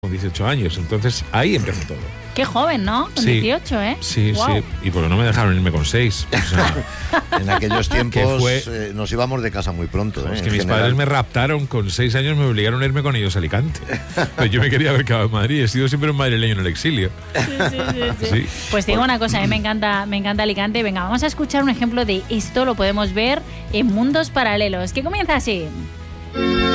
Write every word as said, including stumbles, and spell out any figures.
con dieciocho años, entonces ahí empezó todo. Qué joven, ¿no? Con Sí, dieciocho, ¿eh? Sí, Wow. sí, y porque no me dejaron irme con seis. O sea, En aquellos tiempos fue? eh, nos íbamos de casa muy pronto. es eh, que en mis general. padres me raptaron con seis años, me obligaron a irme con ellos a Alicante. Pero yo me quería haber quedado en Madrid, he sido siempre un madrileño en el exilio. Sí, sí, sí, sí. Sí. Pues te digo una cosa, a mí me encanta, me encanta Alicante. Venga, vamos a escuchar un ejemplo de esto, lo podemos ver en Mundos Paralelos, que comienza así.